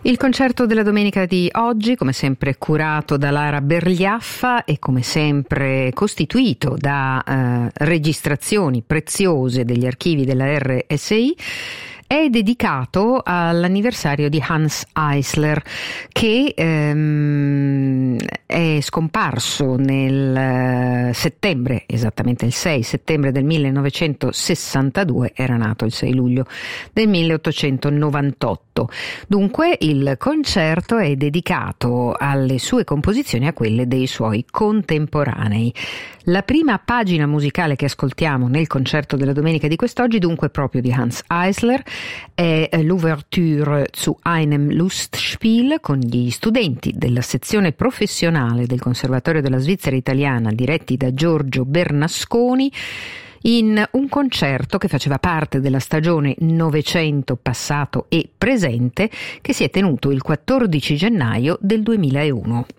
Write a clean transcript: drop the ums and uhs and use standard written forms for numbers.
Il concerto della domenica di oggi, come sempre curato da Lara Bergliaffa e come sempre costituito da registrazioni preziose degli archivi della RSI, è dedicato all'anniversario di Hanns Eisler, che è scomparso nel settembre, esattamente il 6 settembre del 1962, era nato il 6 luglio del 1898. Dunque il concerto è dedicato alle sue composizioni e a quelle dei suoi contemporanei. La prima pagina musicale che ascoltiamo nel concerto della domenica di quest'oggi, dunque proprio di Hanns Eisler, è l'Ouverture zu einem Lustspiel con gli studenti della sezione professionale del Conservatorio della Svizzera Italiana, diretti da Giorgio Bernasconi, in un concerto che faceva parte della stagione Novecento passato e presente, che si è tenuto il 14 gennaio del 2001.